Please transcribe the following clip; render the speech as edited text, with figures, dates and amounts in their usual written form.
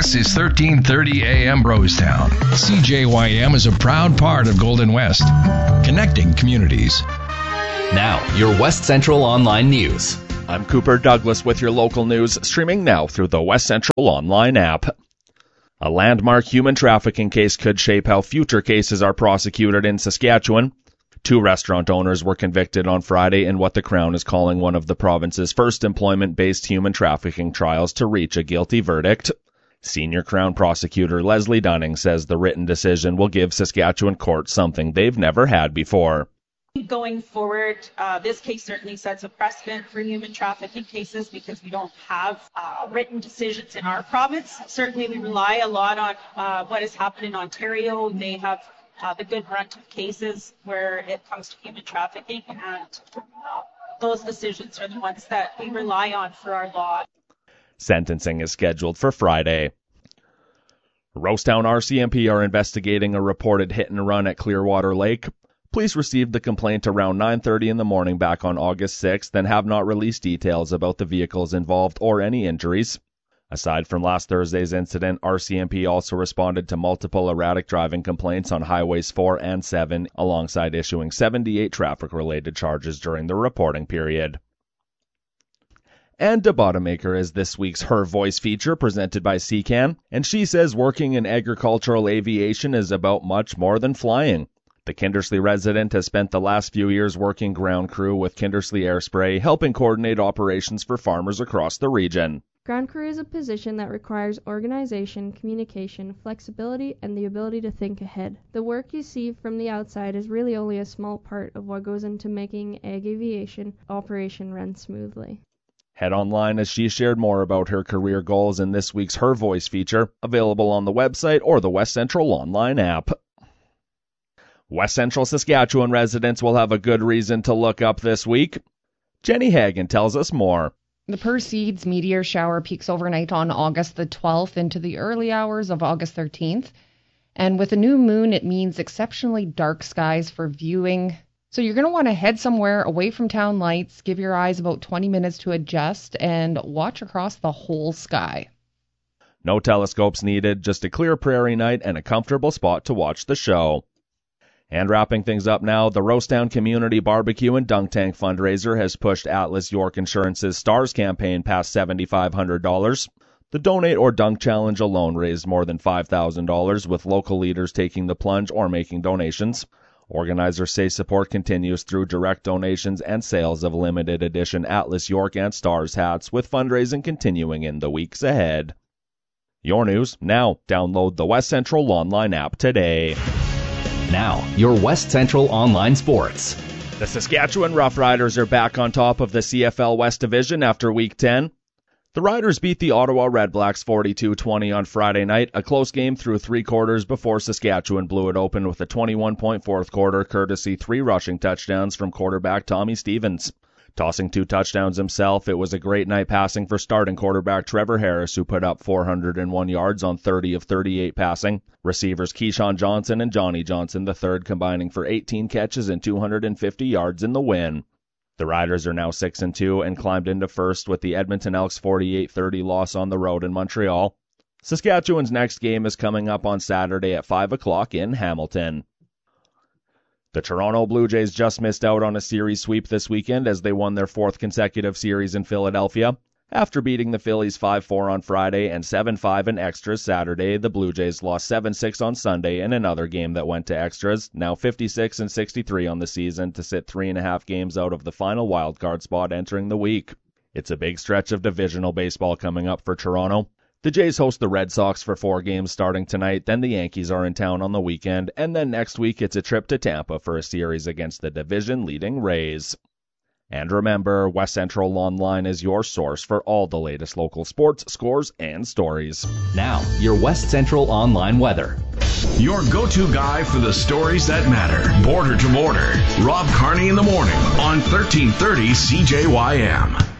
This is 1330 AM Brostown. CJYM is a proud part of Golden West, connecting communities. Now, your West Central Online News. I'm Cooper Douglas with your local news, streaming now through the West Central Online app. A landmark human trafficking case could shape how future cases are prosecuted in Saskatchewan. 2 restaurant owners were convicted on Friday in what the Crown is calling one of the province's first employment-based human trafficking trials to reach a guilty verdict. Senior Crown prosecutor Leslie Dunning says the written decision will give Saskatchewan courts something they've never had before. Going forward, this case certainly sets a precedent for human trafficking cases because we don't have written decisions in our province. Certainly we rely a lot on what has happened in Ontario. They have the good brunt of cases where it comes to human trafficking, and those decisions are the ones that we rely on for our law. Sentencing is scheduled for Friday. Rosetown RCMP are investigating a reported hit and run at Clearwater Lake. Police received the complaint around 9:30 in the morning back on August 6th and have not released details about the vehicles involved or any injuries. Aside from last Thursday's incident, RCMP also responded to multiple erratic driving complaints on Highways 4 and 7, alongside issuing 78 traffic-related charges during the reporting period. And De Bottemaker is this week's Her Voice feature presented by CCAN, and she says working in agricultural aviation is about much more than flying. The Kindersley resident has spent the last few years working ground crew with Kindersley Airspray, helping coordinate operations for farmers across the region. Ground crew is a position that requires organization, communication, flexibility, and the ability to think ahead. The work you see from the outside is really only a small part of what goes into making ag aviation operation run smoothly. Head online as she shared more about her career goals in this week's Her Voice feature, available on the website or the West Central Online app. West Central Saskatchewan residents will have a good reason to look up this week. Jenny Hagan tells us more. The Perseids meteor shower peaks overnight on August the 12th into the early hours of August 13th. And with a new moon, it means exceptionally dark skies for viewing. So you're going to want to head somewhere away from town lights, give your eyes about 20 minutes to adjust, and watch across the whole sky. No telescopes needed, just a clear prairie night and a comfortable spot to watch the show. And wrapping things up now, the Rosetown Community Barbecue and Dunk Tank fundraiser has pushed Atlas York Insurance's STARS campaign past $7,500. The Donate or Dunk Challenge alone raised more than $5,000, with local leaders taking the plunge or making donations. Organizers say support continues through direct donations and sales of limited edition Atlas York and STARS hats, with fundraising continuing in the weeks ahead. Your news now. Download the West Central Online app today. Now, your West Central Online Sports. The Saskatchewan Roughriders are back on top of the CFL West Division after Week 10. The Riders beat the Ottawa Redblacks 42-20 on Friday night, a close game through 3 quarters before Saskatchewan blew it open with a 21-point fourth quarter, courtesy 3 rushing touchdowns from quarterback Tommy Stevens. Tossing 2 touchdowns himself, it was a great night passing for starting quarterback Trevor Harris, who put up 401 yards on 30 of 38 passing. Receivers Keyshawn Johnson and Johnny Johnson III combining for 18 catches and 250 yards in the win. The Riders are now 6-2 and climbed into first with the Edmonton Elks 48-30 loss on the road in Montreal. Saskatchewan's next game is coming up on Saturday at 5 o'clock in Hamilton. The Toronto Blue Jays just missed out on a series sweep this weekend as they won their 4th consecutive series in Philadelphia. After beating the Phillies 5-4 on Friday and 7-5 in extras Saturday, the Blue Jays lost 7-6 on Sunday in another game that went to extras, now 56-63 on the season to sit 3.5 games out of the final wildcard spot entering the week. It's a big stretch of divisional baseball coming up for Toronto. The Jays host the Red Sox for 4 games starting tonight, then the Yankees are in town on the weekend, and then next week it's a trip to Tampa for a series against the division-leading Rays. And remember, West Central Online is your source for all the latest local sports, scores, and stories. Now, your West Central Online weather. Your go-to guy for the stories that matter. Border to border. Rob Carney in the morning on 1330 CJYM.